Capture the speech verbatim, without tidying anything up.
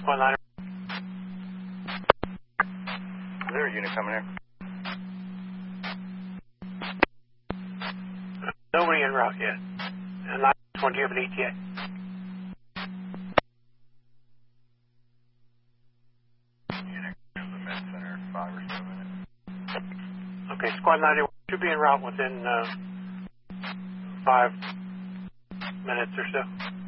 Squad nine. Is there a unit coming here? Nobody en route yet. And nine one, do you have an E T A? Unit to the med center, five or so minutes. Okay, Squad ninety-one should be en route within uh, five minutes or so.